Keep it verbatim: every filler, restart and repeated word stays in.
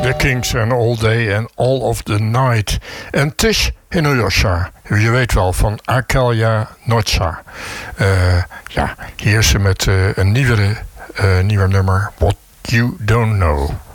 The Kings and All Day and All of the Night. En Tish Hinayosha, je weet wel, van Akalya Nocha. Uh, ja, hier is ze met uh, een nieuwere, uh, nieuwe nummer, What You Don't Know.